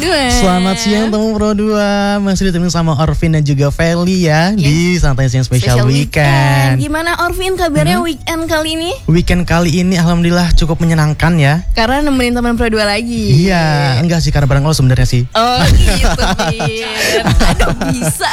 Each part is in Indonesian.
Selamat siang teman Pro 2. Masih ditemenin sama Orvin dan juga Feli ya di Santai Siang Special Weekend. Gimana Orvin kabarnya weekend kali ini? Weekend kali ini alhamdulillah cukup menyenangkan ya. Karena nemenin teman Pro 2 lagi. Iya, enggak sih karena bareng lo sebenarnya sih. Oh gitu Bin. Aduh bisa.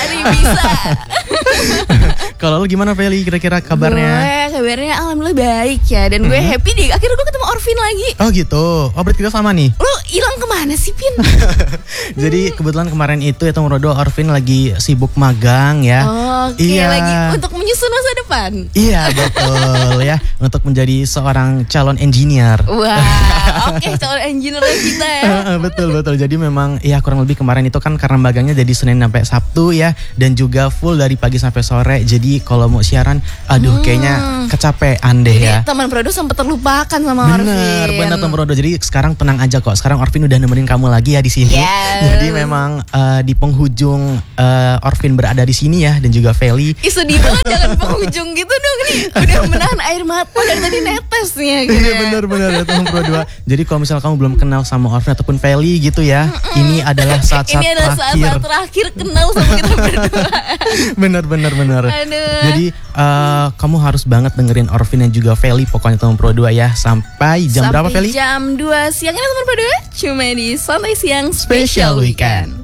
Kalau lo gimana Feli kira-kira kabarnya? Gue kabarnya alhamdulillah baik ya. Dan gue happy deh akhirnya gue ketemu Orvin lagi. Oh gitu, oh berarti kita sama nih. Lu hilang kemana sih Pin? Jadi kebetulan kemarin itu ya teman Pro 2 Orvin lagi sibuk magang ya. Oke, lagi untuk menyusun masa depan. Iya betul ya, untuk menjadi seorang calon engineer. Wah, oke calon engineer kita ya. Betul. Jadi memang ya kurang lebih kemarin itu kan karena magangnya jadi Senin sampai Sabtu ya, dan juga full dari pagi sampai sore. Jadi kalau mau siaran, aduh kayaknya kecapean deh ya. Jadi teman Pro 2 sempat terlupakan sama Orvin. Bener teman Pro 2. Jadi sekarang tenang aja kok. Sekarang Orvin udah nemenin kamu lagi ya di sini. Yes. Jadi memang di penghujung Orvin berada di sini ya, dan juga Feli. Ih sedih banget, jangan penghujung gitu dong nih. Udah menahan air mata dari tadi netesnya gitu. Iya benar ya teman Pro 2. Jadi kalau misal kamu belum kenal sama Orvin ataupun Feli gitu ya, ini adalah saat-saat ini adalah saat-saat terakhir kenal sama kita berdua. Bener. Aduh. Jadi kamu harus banget dengerin Orvin dan juga Feli pokoknya teman Pro 2 ya. Sampai jam berapa Feli? Jam 2 siang ini teman Pro 2. Cuma di Santai Siang Special Weekend.